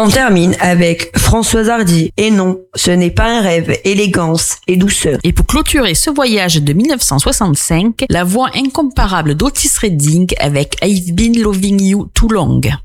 On termine avec Françoise Hardy. Et non, ce n'est pas un rêve, élégance et douceur. Et pour clôturer ce voyage de 1965, la voix incomparable d'Otis Redding avec I've Been Loving You Too Long.